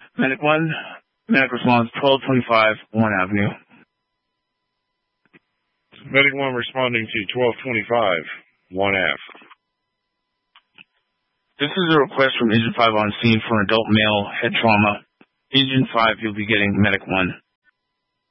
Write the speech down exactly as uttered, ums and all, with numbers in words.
Medic one, medic response twelve twenty-five, one Avenue. Medic one responding to twelve twenty-five, one Ave. This is a request from Agent five on scene for an adult male head trauma. Agent five, you'll be getting Medic one.